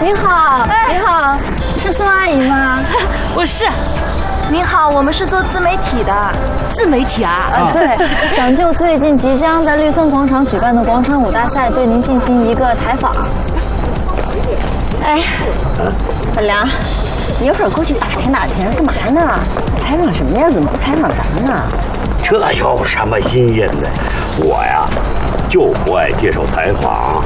您好，您好，是宋阿姨吗？ 我是。 您好，我们是做自媒体的。 自媒体啊？ 对，想就最近即将在绿森广场举办的广场舞大赛，对您进行一个采访。哎，小梁，你一会儿过去打听打听，干嘛呢？采访什么呀？怎么不采访咱们呢？ 这有什么新鲜的？我呀，就不爱接受采访。